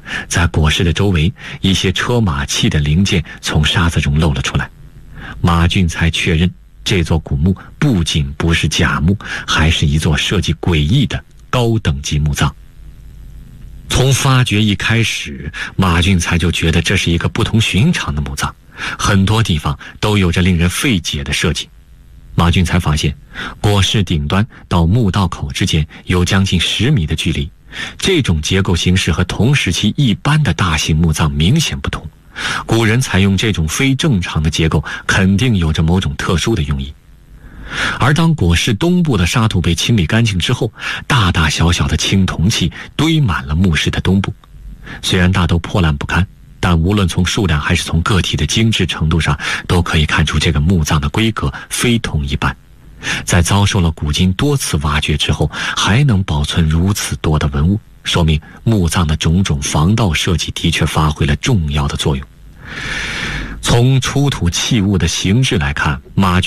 在椁室的周围，一些车马器的零件从沙子中露了出来。马俊才确认，这座古墓不仅不是假墓，还是一座设计诡异的高等级墓葬。从发掘一开始，马俊才就觉得这是一个不同寻常的墓葬，很多地方都有着令人费解的设计。马俊才发现，椁室顶端到墓道口之间有将近10米的距离，这种结构形式和同时期一般的大型墓葬明显不同。古人采用这种非正常的结构，肯定有着某种特殊的用意。而当椁室东部的沙土被清理干净之后，大大小小的青铜器堆满了墓室的东部。虽然大都破烂不堪，但无论从数量还是从个体的精致程度上，都可以看出这个墓葬的规格非同一般。在遭受了古今多次挖掘之后，还能保存如此多的文物，说明墓葬的种种防盗设计的确发挥了重要的作用。从出土器物的形制来看，马